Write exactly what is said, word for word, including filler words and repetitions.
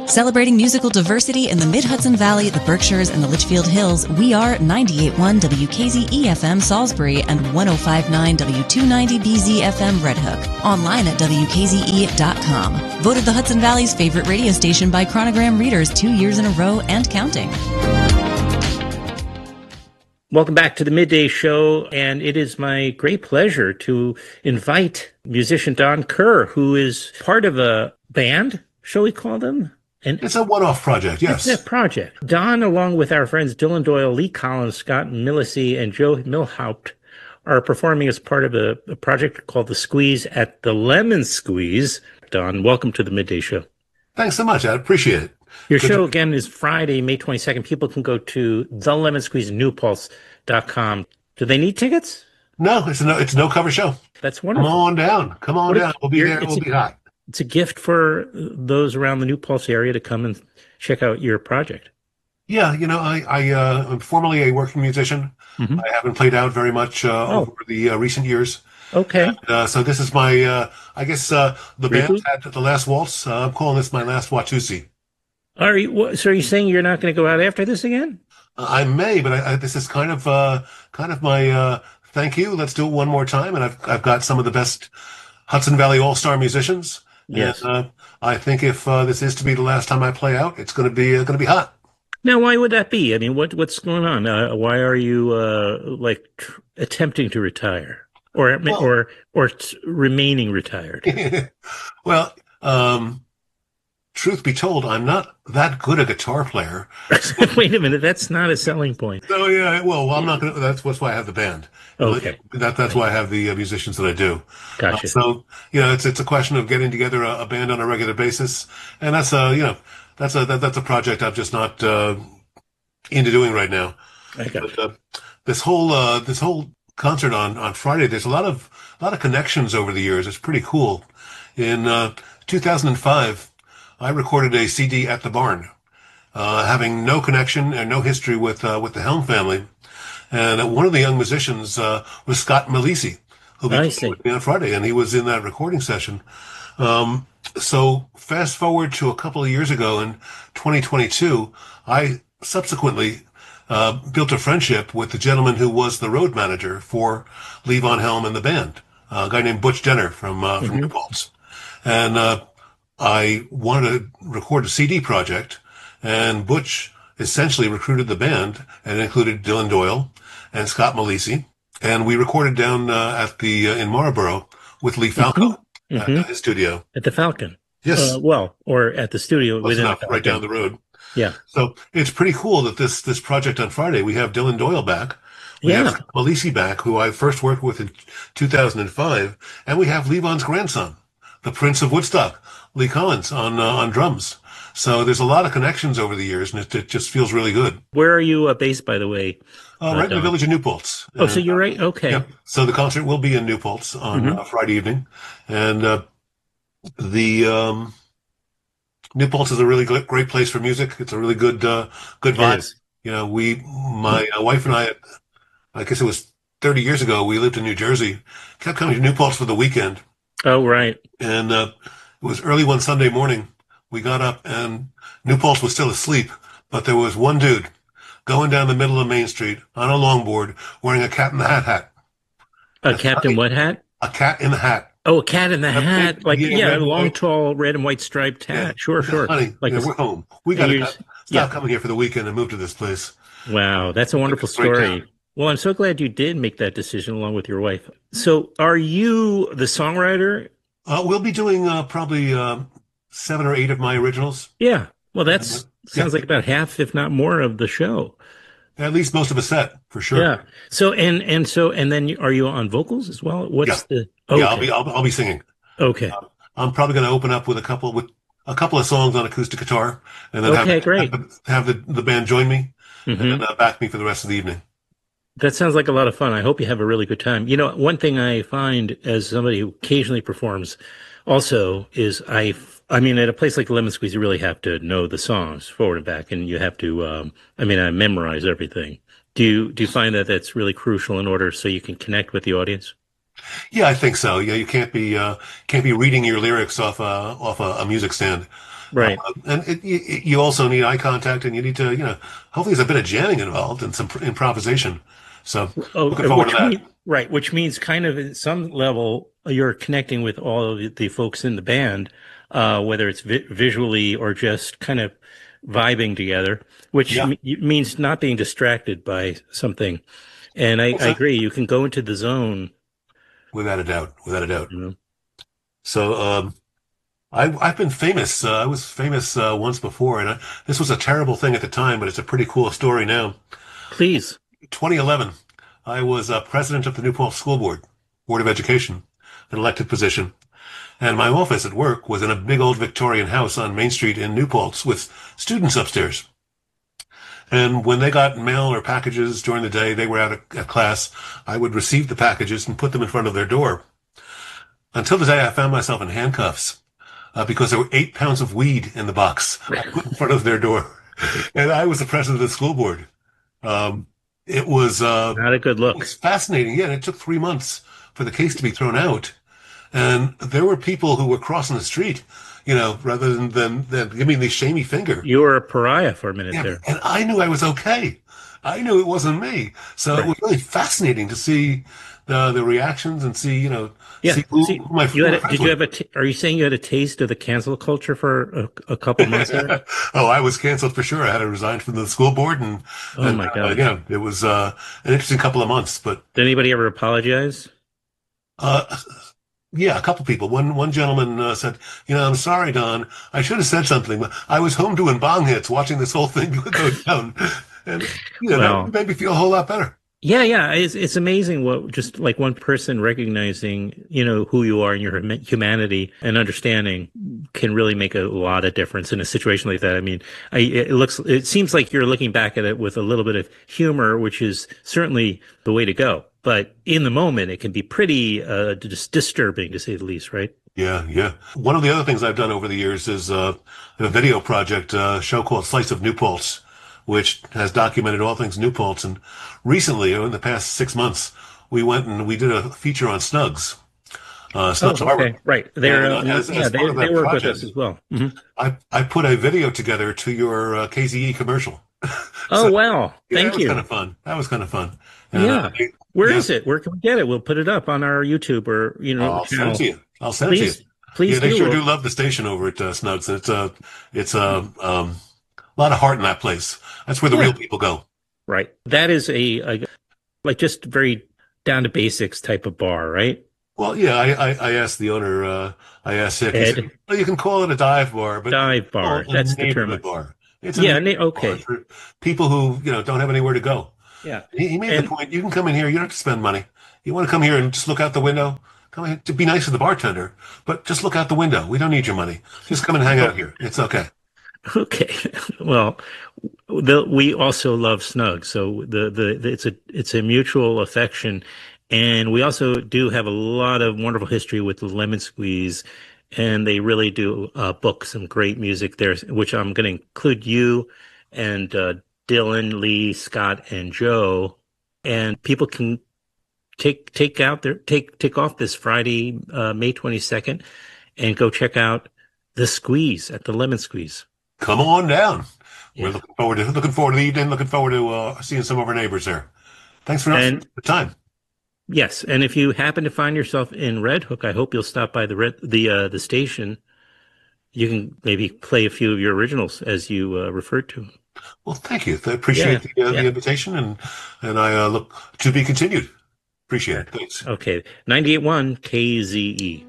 Celebrating musical diversity in the Mid-Hudson Valley, the Berkshires, and the Litchfield Hills, we are ninety-eight point one W K Z E F M Salisbury and one oh five point nine W two ninety B Z F M Red Hook. Online at W K Z E dot com. Voted the Hudson Valley's favorite radio station by Chronogram readers two years in a row and counting. Welcome back to the Midday Show, and it is my great pleasure to invite musician Don Kerr, who is part of a band, shall we call them? And it's a one-off project, yes. It's a project. Don, along with our friends Dylan Doyle, Lee Collins, Scott Millisey, and Joe Milhaupt, are performing as part of a, a project called The Squeeze at the Lemon Squeeze. Don, welcome to the Midday Show. Thanks so much. I appreciate it. Your Good show, to- again, is Friday, May twenty-second. People can go to the lemon squeeze new pulse dot com. Do they need tickets? No, it's a no, it's a no-cover show. That's wonderful. Come on down. Come on What down. if- We'll be you're- there. it's We'll a- be hot. It's a gift for those around the New Paltz area to come and check out your project. Yeah, you know, I, I uh, I'm formerly a working musician. Mm-hmm. I haven't played out very much uh, Oh. over the uh, recent years. Okay. And, uh, so this is my, uh, I guess, uh, the band Reboot? had the last waltz. Uh, I'm calling this my last Watusi. Are you, what, so are you saying you're not going to go out after this again? Uh, I may, but I, I, this is kind of, uh, kind of my uh, thank you. Let's do it one more time. And I've, I've got some of the best Hudson Valley All-Star musicians. Yes. And, uh, I think if uh, this is to be the last time I play out, it's going to be uh, going to be hot. Now, why would that be? I mean, what what's going on? Uh, why are you uh, like tr- attempting to retire, or Well- or or t- remaining retired? Well, um, truth be told, I'm not that good a guitar player. Wait a minute, that's not a selling point. So yeah, well, I'm not going to, that's, that's why I have the band. Okay. That, that's why I have the uh, musicians that I do. Gotcha. Uh, so, you know, it's, it's a question of getting together a, a band on a regular basis. And that's a, you know, that's a, that, that's a project I'm just not, uh, into doing right now. I got But, uh, this whole, uh, this whole concert on, on Friday, there's a lot of, a lot of connections over the years. It's pretty cool. In, uh, two thousand five, I recorded a C D at the barn, uh, having no connection and no history with, uh, with the Helm family. And uh, one of the young musicians, uh, was Scott Millisey, who'll be I playing see. with me on Friday. And he was in that recording session. Um, so fast forward to a couple of years ago in twenty twenty-two, I subsequently, uh, built a friendship with the gentleman who was the road manager for Levon Helm and the band, uh, a guy named Butch Denner from, uh, from New Paltz. And, uh, I wanted to record a C D project, and Butch essentially recruited the band and included Dylan Doyle and Scott Millisey. And we recorded down uh, at the, uh, in Marlboro with Lee Falco Mhm. at his studio. At the Falcon. Yes. Uh, well, or at the studio Close within enough, the right Falcon. down the road. Yeah. So it's pretty cool that this, this project on Friday, we have Dylan Doyle back. We Yeah. have Scott Millisey back, who I first worked with in two thousand five. And we have Levon's grandson, the Prince of Woodstock, Lee Collins, on, uh, on drums. So there's a lot of connections over the years, and it, it just feels really good. Where are you uh, based, by the way? Uh, right in the Don? village of New Paltz. Oh, so And, you're right. Okay. yeah. So the concert will be in New Paltz on Mhm. uh, Friday evening. And uh, the um, New Paltz is a really gl- great place for music. It's a really good uh, good It vibe. is. You know, we, my uh, wife and I, I guess it was thirty years ago, we lived in New Jersey, kept coming to New Paltz for the weekend. Oh, right. And uh, it was early one Sunday morning. We got up and New Paltz was still asleep, but there was one dude going down the middle of Main Street on a longboard wearing a cat in the hat hat. A That's Captain right. What hat? A cat in the hat. Oh, a cat in the That's hat. it. Like, Yeah, yeah, red a and long, white. tall, red and white striped hat. Yeah. Sure, sure. Honey, Like you know, a- we're home. We got to you're- stop yeah. coming here for the weekend and move to this place. Wow, that's a wonderful It's a great story. town. Well, I'm so glad you did make that decision along with your wife. So, are you the songwriter? Uh, we'll be doing uh, probably uh, seven or eight of my originals. Yeah. Well, that's Yeah. sounds like about half, if not more, of the show. At least most of a set, for sure. Yeah. So, and and so, and then you- are you on vocals as well? What's Yeah. the? Okay. Yeah, I'll be I'll, I'll be singing. okay. I'm probably going to open up with a couple with a couple of songs on acoustic guitar, and then Okay, have, great. have, the, have the, the band join me Mhm. and then uh, back me for the rest of the evening. That sounds like a lot of fun. I hope you have a really good time. You know, one thing I find as somebody who occasionally performs also is I, I mean, at a place like Lemon Squeeze, you really have to know the songs forward and back, and you have to, um, I mean, I memorize everything. Do you, do you find that that's really crucial in order so you can connect with the audience? Yeah, I think so. Yeah, you can't be uh, can't be reading your lyrics off a off a, a music stand. Right. Uh, and it, you, you also need eye contact, and you need to, you know, hopefully there's a bit of jamming involved and some pr- improvisation. So Oh, looking forward to which that. mean, right, which means kind of at some level you're connecting with all of the folks in the band, uh, whether it's vi- visually or just kind of vibing together, which Yeah, m- means not being distracted by something. And I, I agree, you can go into the zone. without a doubt, without a doubt. You know? So um, I, I've been famous. Uh, I was famous uh, once before, and I, this was a terrible thing at the time, but it's a pretty cool story now. Please. twenty eleven, I was uh, president of the New Paltz School Board, Board of Education, an elected position. And my office at work was in a big old Victorian house on Main Street in New Paltz with students upstairs. And when they got mail or packages during the day, they were out of, of class, I would receive the packages and put them in front of their door. Until the day I found myself in handcuffs uh, because there were eight pounds of weed in the box I put in front of their door. And I was the president of the school board. Um, it was uh, Not a good it look. was fascinating. Yeah, and it took three months for the case to be thrown out. And there were people who were crossing the street, you know, rather than, than, than giving the shamey finger. You were a pariah for a minute Yeah, there. and I knew I was okay. I knew it wasn't me. So it Right. was really fascinating to see the the reactions and see, you know, Yeah. see who, See, who my you had a, friends did were. you have a, t- are you saying you had a taste of the cancel culture for a, a couple months there? Oh, I was canceled for sure. I had to resign from the school board, and, Oh and my uh, God. yeah, it was uh, an interesting couple of months. But Did anybody ever apologize? uh, yeah, a couple people. One one gentleman uh, said, "You know, I'm sorry, Don. I should have said something. But I was home doing bong hits, watching this whole thing go down, and you know, Well, that made me feel a whole lot better." yeah, yeah. It's, it's amazing what just like one person recognizing, you know, who you are and your hum- humanity and understanding can really make a lot of difference in a situation like that. I mean, I, it looks, it seems like you're looking back at it with a little bit of humor, which is certainly the way to go. But in the moment, it can be pretty uh, dis- disturbing, to say the least, right? Yeah, yeah. One of the other things I've done over the years is uh, a video project, uh, a show called Slice of New Paltz, which has documented all things New Paltz. And recently, in the past six months, we went and we did a feature on Snugs. Uh, Snugs Oh, Harbor. okay, right. They're And, uh, uh, as, yeah, as they part of they that work with project, us as well. hmm I, I put a video together to your uh, K Z E commercial. Oh So, wow, yeah, that thank was you. kind of fun. That was kind of fun. And, Yeah. uh, I- Where yeah, is it? Where can we get it? We'll put it up on our YouTube or you know I'll send it channel. to you. I'll send it to you. Please, please Yeah, they do. sure do love the station over at uh, Snugs. It's a, it's a, um, a lot of heart in that place. That's where the Yeah. real people go. Right. That is a, a like just very down to basics type of bar, right? Well, yeah, I, I, I asked the owner, uh, I asked Hick, he Ed. said, well, you can call it a dive bar, but Dive call bar. it a That's the term. neighborhood bar. It's a Yeah. neighborhood Na- okay. bar for people who, you know, don't have anywhere to go. Yeah. He, he made And- the point, you can come in here, you don't have to spend money. You want to come here and just look out the window? Come in to be nice to the bartender, but just look out the window. We don't need your money. Just come and hang out here. It's okay. Okay. Well, the, we also love Snug, so the, the the it's a it's a mutual affection, and we also do have a lot of wonderful history with the Lemon Squeeze, and they really do uh, book some great music there, which I'm going to include you and uh, Dylan, Lee, Scott, and Joe, and people can take take out their take take off this Friday, uh, May twenty-second, and go check out the Squeeze at the Lemon Squeeze. Come on down. Yeah. We're looking forward to looking forward to the evening. Looking forward to uh, seeing some of our neighbors there. Thanks for And- the time. Yes, and if you happen to find yourself in Red Hook, I hope you'll stop by the red, the uh, the station. You can maybe play a few of your originals as you uh, referred to. Well, thank you. I appreciate Yeah, the, uh, yeah. the invitation, and and I uh, look to be continued. Appreciate it. Thanks. Okay, ninety-eight point one K Z E.